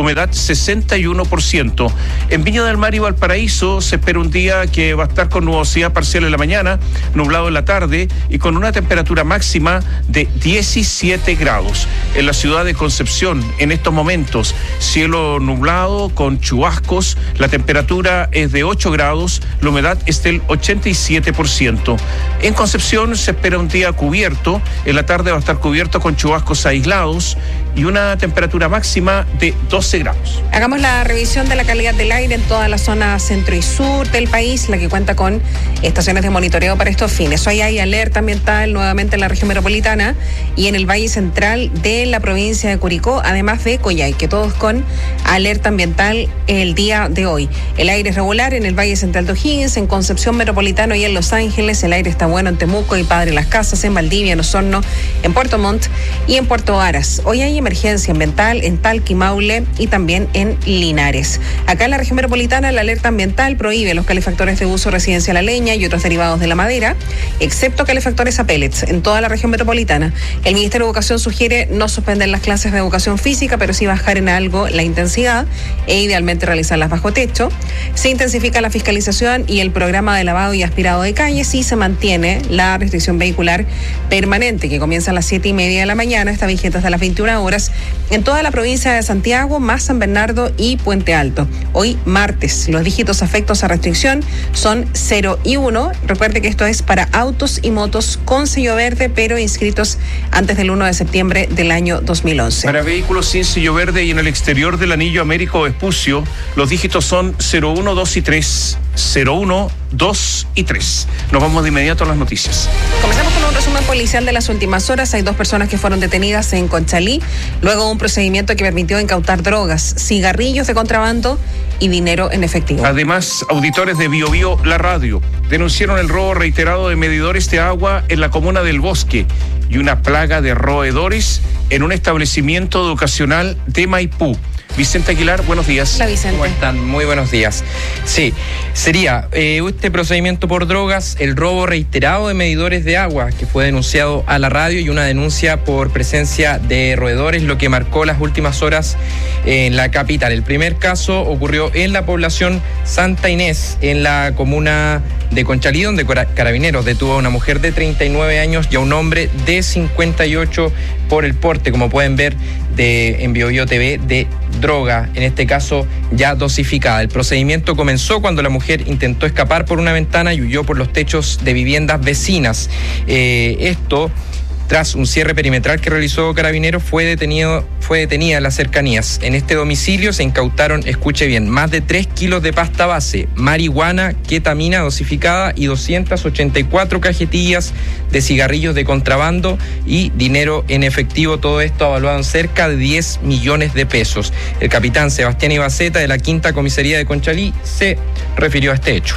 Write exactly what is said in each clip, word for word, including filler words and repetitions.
humedad sesenta y uno por ciento. En Viña del Mar y Valparaíso se espera un día que va a estar con nubosidad parcial en la mañana, nublado en la tarde y con una temperatura máxima de diecisiete grados. En la ciudad de Concepción, en estos momentos, cielo nublado con chubascos, la temperatura es de ocho grados, la humedad es del ochenta y siete por ciento. En Concepción se espera un día cubierto, en la tarde va a estar cubierto con chubascos aislados y una temperatura máxima de doce grados. Hagamos la revisión de la calidad del aire en toda la zona centro y sur del país, la que cuenta con estaciones de monitoreo para estos fines. Hoy hay alerta ambiental nuevamente en la región metropolitana y en el Valle Central de la provincia de Curicó, además de Coyhaique, todos con alerta ambiental el día de hoy. El aire es regular en el Valle Central de O'Higgins, en Concepción Metropolitano y en Los Ángeles. El aire está bueno en Temuco y Padre Las Casas, en Valdivia, en Osorno, en Puerto Montt y en Puerto Varas. Hoy hay emergencia ambiental en Talca y Maule y también en Linares. Acá en la región metropolitana la alerta ambiental prohíbe los calefactores de uso residencial a leña y otros derivados de la madera, excepto calefactores a pellets en toda la región metropolitana. El Ministerio de Educación sugiere no suspender las clases de educación física, pero sí bajar en algo la intensidad e idealmente realizarlas bajo techo. Se intensifica la fiscalización y el programa de lavado y aspirado de calles y se mantiene la restricción vehicular permanente que comienza a las siete y media de la mañana, está vigente hasta las veintiuna horas en toda la provincia de Santiago, más San Bernardo y Puente Alto. Hoy martes, los dígitos afectos a restricción son cero y uno. Recuerde que esto es para autos y motos con sello verde, pero inscritos antes del uno de septiembre del año dos mil once. Para vehículos sin sello verde y en el exterior del anillo Américo Vespucio, los dígitos son cero uno, dos y tres. cero uno, dos y tres. Nos vamos de inmediato a las noticias. Comenzamos con un resumen policial de las últimas horas. Hay dos personas que fueron detenidas en Conchalí, luego un procedimiento que permitió incautar drogas, cigarrillos de contrabando y dinero en efectivo. Además, auditores de Bio Bio La Radio denunciaron el robo reiterado de medidores de agua en la comuna del Bosque y una plaga de roedores en un establecimiento educacional de Maipú. Vicente Aguilar, buenos días. Hola, Vicente. ¿Cómo están? Muy buenos días. Sí, sería eh, este procedimiento por drogas, el robo reiterado de medidores de agua que fue denunciado a la radio y una denuncia por presencia de roedores, lo que marcó las últimas horas en la capital. El primer caso ocurrió en la población Santa Inés, en la comuna de Conchalí, donde Carabineros detuvo a una mujer de treinta y nueve años y a un hombre de cincuenta y ocho por el porte, como pueden ver de, en Bio Bio T V, de droga, en este caso ya dosificada. El procedimiento comenzó cuando la mujer intentó escapar por una ventana y huyó por los techos de viviendas vecinas. Eh, esto... Tras un cierre perimetral que realizó Carabineros, fue detenido, fue detenida en las cercanías. En este domicilio se incautaron, escuche bien, más de tres kilos de pasta base, marihuana, ketamina dosificada y doscientas ochenta y cuatro cajetillas de cigarrillos de contrabando y dinero en efectivo. Todo esto avaluado en cerca de diez millones de pesos. El capitán Sebastián Ibaceta de la Quinta Comisaría de Conchalí se refirió a este hecho.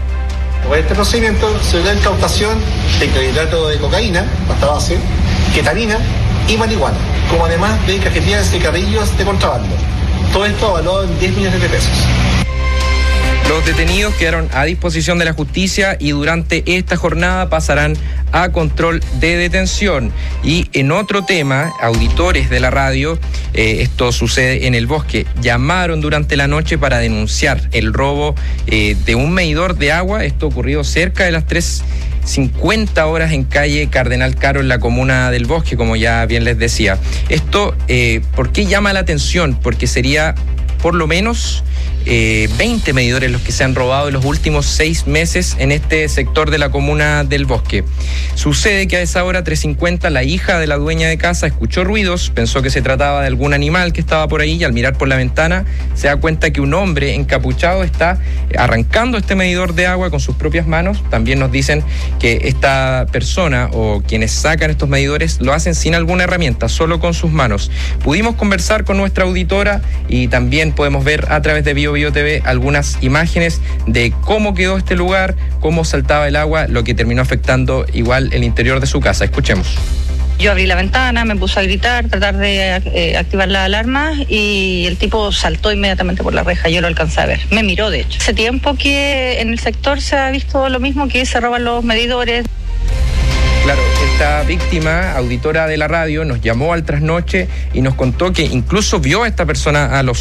Por este procedimiento se da incautación de clorhidrato de cocaína, pasta base, ketamina y marihuana, como además de cajetillas de cigarrillos de contrabando. Todo esto evaluado en diez millones de pesos. Los detenidos quedaron a disposición de la justicia y durante esta jornada pasarán a control de detención. Y en otro tema, auditores de la radio, eh, esto sucede en el Bosque, llamaron durante la noche para denunciar el robo eh, de un medidor de agua. Esto ocurrió cerca de las tres cincuenta horas en calle Cardenal Caro, en la comuna del Bosque, como ya bien les decía. Esto, eh, ¿por qué llama la atención? Porque sería por lo menos eh, veinte medidores los que se han robado en los últimos seis meses en este sector de la comuna del Bosque. Sucede que a esa hora, tres cincuenta, la hija de la dueña de casa escuchó ruidos, pensó que se trataba de algún animal que estaba por ahí y al mirar por la ventana se da cuenta que un hombre encapuchado está arrancando este medidor de agua con sus propias manos. También nos dicen que esta persona o quienes sacan estos medidores lo hacen sin alguna herramienta, solo con sus manos. Pudimos conversar con nuestra auditora y también podemos ver a través de Bio Bio T V algunas imágenes de cómo quedó este lugar, cómo saltaba el agua, lo que terminó afectando igual el interior de su casa. Escuchemos. Yo abrí la ventana, me puse a gritar, tratar de eh, activar la alarma y el tipo saltó inmediatamente por la reja, yo lo alcancé a ver, me miró de hecho. Hace tiempo que en el sector se ha visto lo mismo, que se roban los medidores. Claro, esta víctima, auditora de la radio, nos llamó al trasnoche y nos contó que incluso vio a esta persona a los